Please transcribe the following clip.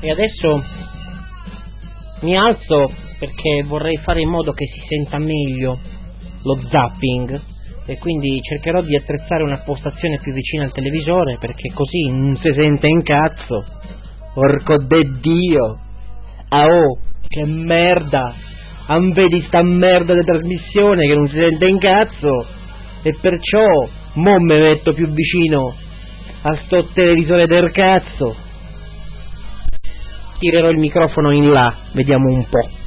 E adesso mi alzo perché vorrei fare in modo che si senta meglio lo zapping, e quindi cercherò di attrezzare una postazione più vicina al televisore, perché così non si sente un cazzo. Porco de Dio! Ah, oh, che merda! Vedi sta merda di trasmissione che non si sente un cazzo, e perciò mo me metto più vicino a sto televisore del cazzo. Tirerò il microfono in là, vediamo un po'.